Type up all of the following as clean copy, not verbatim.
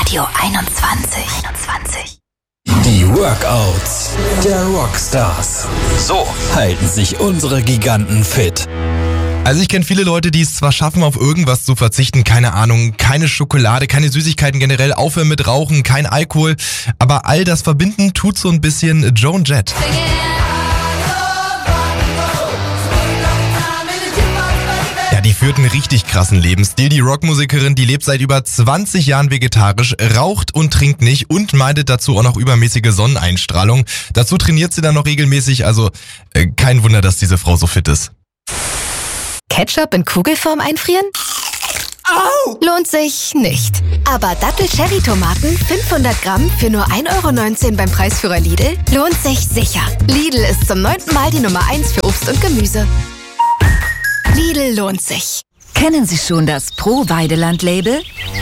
Radio 21. Die Workouts der Rockstars. So halten sich unsere Giganten fit. Also ich kenne viele Leute, die es zwar schaffen, auf irgendwas zu verzichten, keine Ahnung, keine Schokolade, keine Süßigkeiten generell, aufhören mit Rauchen, kein Alkohol, aber all das verbinden tut so ein bisschen Joan Jett. Ja, die führt einen richtig krassen Lebensstil. Die Rockmusikerin, die lebt seit über 20 Jahren vegetarisch, raucht und trinkt nicht und meidet dazu auch noch übermäßige Sonneneinstrahlung. Dazu trainiert sie dann noch regelmäßig, also kein Wunder, dass diese Frau so fit ist. Ketchup in Kugelform einfrieren? Au! Lohnt sich nicht. Aber Dattel-Cherry-Tomaten 500 Gramm für nur 1,19 € beim Preisführer Lidl lohnt sich sicher. Lidl ist zum 9. Mal die Nummer 1 für Obst und Gemüse. Lidl lohnt sich. Kennen Sie schon das Pro-Weideland-Label?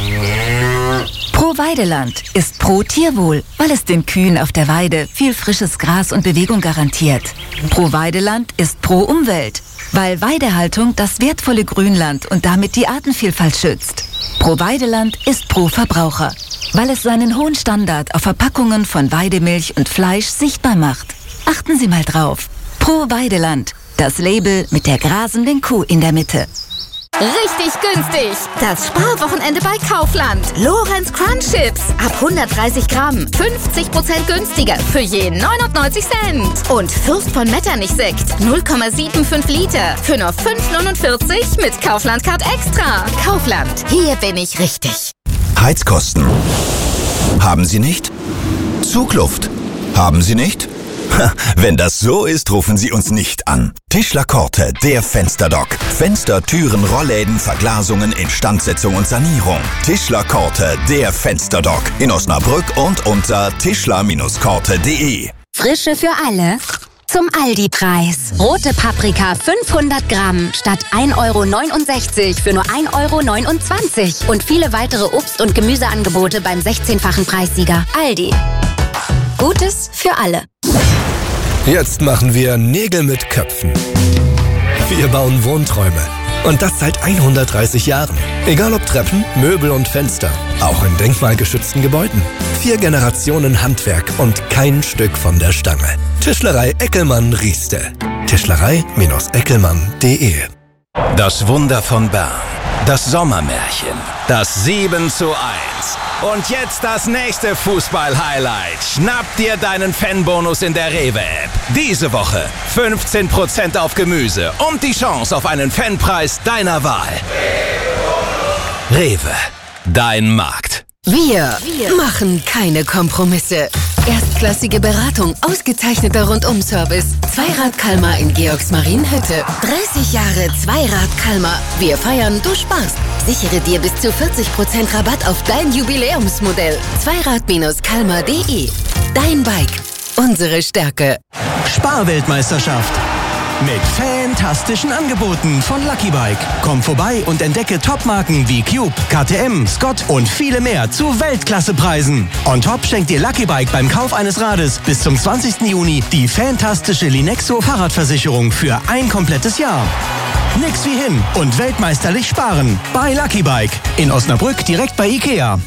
Pro-Weideland ist pro Tierwohl, weil es den Kühen auf der Weide viel frisches Gras und Bewegung garantiert. Pro-Weideland ist pro Umwelt, weil Weidehaltung das wertvolle Grünland und damit die Artenvielfalt schützt. Pro-Weideland ist pro Verbraucher, weil es seinen hohen Standard auf Verpackungen von Weidemilch und Fleisch sichtbar macht. Achten Sie mal drauf. Pro-Weideland, das Label mit der grasenden Kuh in der Mitte. Richtig günstig. Das Sparwochenende bei Kaufland. Lorenz Crunch Chips. Ab 130 Gramm. 50% günstiger. Für je 99 Cent. Und Fürst von Metternich Sekt. 0,75 Liter. Für nur 5,49 mit Kaufland Card Extra. Kaufland. Hier bin ich richtig. Heizkosten. Haben Sie nicht? Zugluft. Haben Sie nicht? Wenn das so ist, rufen Sie uns nicht an. Tischler Korte, der Fensterdoc. Fenster, Türen, Rollläden, Verglasungen, Instandsetzung und Sanierung. Tischler Korte, der Fensterdoc. In Osnabrück und unter tischler-korte.de. Frische für alle zum Aldi-Preis. Rote Paprika 500 Gramm statt 1,69 € für nur 1,29 €. Und viele weitere Obst- und Gemüseangebote beim 16-fachen Preissieger. Aldi. Gutes für alle. Jetzt machen wir Nägel mit Köpfen. Wir bauen Wohnträume. Und das seit 130 Jahren. Egal ob Treppen, Möbel und Fenster. Auch in denkmalgeschützten Gebäuden. 4 Generationen Handwerk und kein Stück von der Stange. Tischlerei Eckelmann-Rieste. Tischlerei-eckelmann.de. Das Wunder von Bern. Das Sommermärchen. Das 7:1. Und jetzt das nächste Fußball-Highlight. Schnapp dir deinen Fanbonus in der Rewe-App. Diese Woche 15% auf Gemüse und die Chance auf einen Fanpreis deiner Wahl. Rewe, dein Markt. Wir machen keine Kompromisse. Erstklassige Beratung, ausgezeichneter Rundum-Service. Zweirad Kalmar in Georgsmarienhütte. 30 Jahre Zweirad Kalmar. Wir feiern, du sparst. Sichere dir bis zu 40% Rabatt auf dein Jubiläumsmodell. Zweirad-kalmar.de. Dein Bike. Unsere Stärke. Sparweltmeisterschaft. Mit fantastischen Angeboten von Lucky Bike. Komm vorbei und entdecke Topmarken wie Cube, KTM, Scott und viele mehr zu Weltklassepreisen. On top schenkt dir Lucky Bike beim Kauf eines Rades bis zum 20. Juni die fantastische Linexo Fahrradversicherung für ein komplettes Jahr. Nix wie hin und weltmeisterlich sparen. Bei Lucky Bike. In Osnabrück direkt bei Ikea.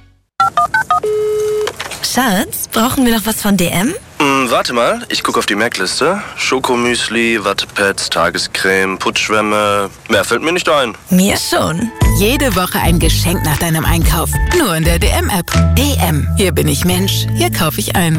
Schatz, brauchen wir noch was von DM? Warte mal, ich gucke auf die Merkliste. Schokomüsli, Wattepads, Tagescreme, Putzschwämme. Mehr fällt mir nicht ein. Mir schon. Jede Woche ein Geschenk nach deinem Einkauf. Nur in der DM-App. DM. Hier bin ich Mensch. Hier kaufe ich ein.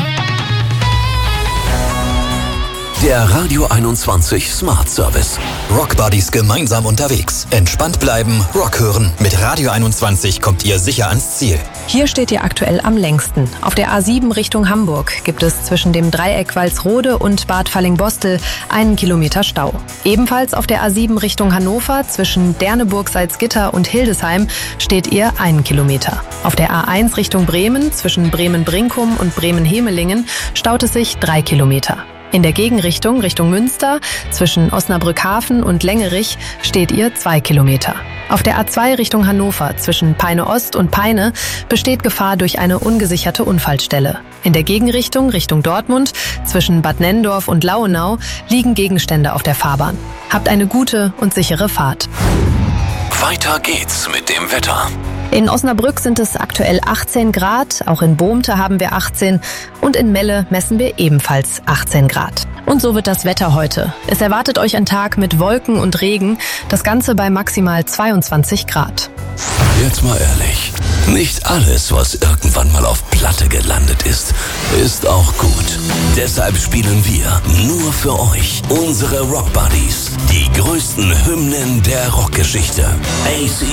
Der Radio 21 Smart Service. Rock Buddies gemeinsam unterwegs. Entspannt bleiben, Rock hören. Mit Radio 21 kommt ihr sicher ans Ziel. Hier steht ihr aktuell am längsten. Auf der A7 Richtung Hamburg gibt es zwischen dem Dreieck Walsrode und Bad Fallingbostel 1 Kilometer Stau. Ebenfalls auf der A7 Richtung Hannover zwischen Derneburg, Salzgitter und Hildesheim steht ihr 1 Kilometer. Auf der A1 Richtung Bremen zwischen Bremen-Brinkum und Bremen-Hemelingen staut es sich 3 Kilometer. In der Gegenrichtung Richtung Münster zwischen Osnabrück-Hafen und Längerich steht ihr 2 Kilometer. Auf der A2 Richtung Hannover zwischen Peine Ost und Peine besteht Gefahr durch eine ungesicherte Unfallstelle. In der Gegenrichtung Richtung Dortmund zwischen Bad Nenndorf und Lauenau liegen Gegenstände auf der Fahrbahn. Habt eine gute und sichere Fahrt. Weiter geht's mit dem Wetter. In Osnabrück sind es aktuell 18 Grad, auch in Bohmte haben wir 18 und in Melle messen wir ebenfalls 18 Grad. Und so wird das Wetter heute. Es erwartet euch ein Tag mit Wolken und Regen, das Ganze bei maximal 22 Grad. Jetzt mal ehrlich, nicht alles, was irgendwann mal auf Platte gelandet ist, ist auch gut. Deshalb spielen wir nur für euch unsere Rock Buddies, die größten Hymnen der Rockgeschichte. AC/DC,